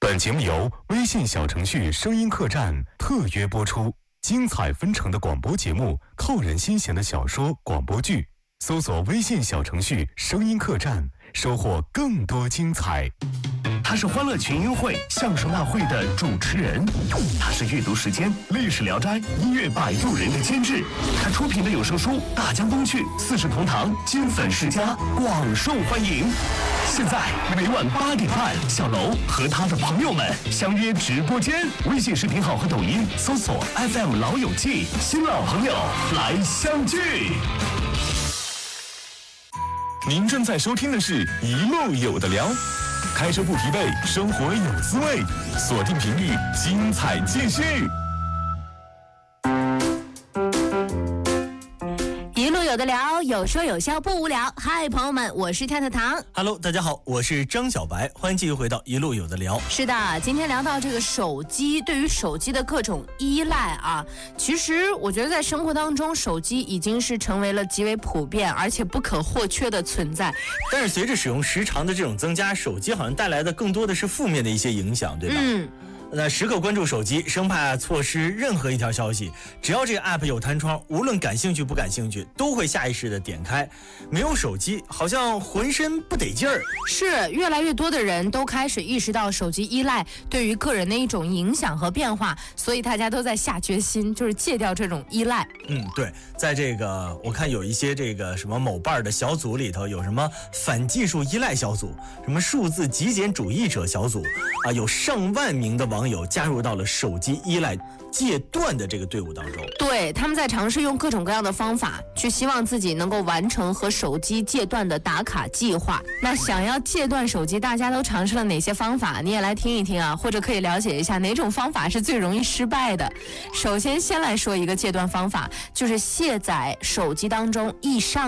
本节目由微信小程序声音客栈特约播出，精彩纷呈的广播节目，扣人心弦的小说、广播剧，搜索微信小程序声音客栈，收获更多精彩。 他是欢乐群英会相声大会的主持人，他是阅读时间历史聊斋音乐摆渡人的监制，他出品的有声书《大江东去》四世同堂金粉世家广受欢迎。现在每晚8点半，小楼和他的朋友们相约直播间，微信视频号和抖音搜索 FM 老友记，新老朋友来相聚。 您正在收听的是一路有的聊，开车不疲惫，生活有滋味，锁定频率，精彩继续。 一路有的聊，有说有笑不无聊。嗨，朋友们，我是太太糖。 Hello， 大家好，我是张小白，欢迎继续回到一路有的聊。 是的，今天聊到这个手机，对于手机的各种依赖啊，其实我觉得在生活当中，手机已经是成为了极为普遍而且不可或缺的存在。 但是随着使用时长的这种增加，手机好像带来的更多的是负面的一些影响，对吧？那时刻关注手机，生怕错失任何一条消息。只要这个 app 有弹窗，无论感兴趣不感兴趣，都会下意识的点开。没有手机，好像浑身不得劲儿。 是，越来越多的人都开始意识到手机依赖对于个人的一种影响和变化，所以大家都在下决心，就是戒掉这种依赖。 对，在这个我看有一些这个什么某伴的小组里头，有什么反技术依赖小组，什么数字极简主义者小组啊，有上万名的网友加入到了手机依赖戒断的这个队伍当中。 对，他们在尝试用各种各样的方法去希望自己能够完成和手机戒断的打卡计划。那想要戒断手机，大家都尝试了哪些方法？你也来听一听啊，或者可以了解一下哪种方法是最容易失败的。首先来说一个戒断方法，就是卸载手机当中易上